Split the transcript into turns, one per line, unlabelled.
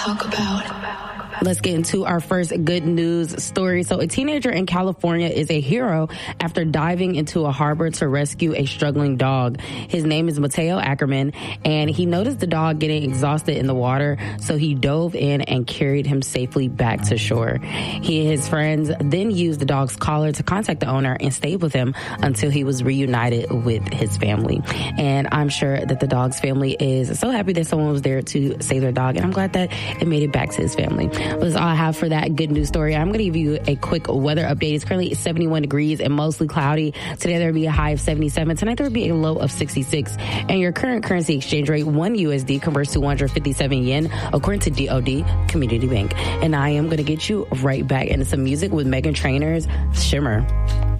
talk about.
Let's get into our first good news story. So a teenager in California is a hero after diving into a harbor to rescue a struggling dog. His name is Mateo Ackerman, and he noticed the dog getting exhausted in the water, so he dove in and carried him safely back to shore. He and his friends then used the dog's collar to contact the owner and stayed with him until he was reunited with his family. And I'm sure that the dog's family is so happy that someone was there to save their dog, and I'm glad that it made it back to his family. That's all I have for that good news story. I'm going to give you a quick weather update. It's currently 71 degrees and mostly cloudy. Today there will be a high of 77. Tonight there will be a low of 66. And your current currency exchange rate, 1 USD converts to 157 yen, according to DOD Community Bank. And I am going to get you right back into some music with Meghan Trainor's Shimmer.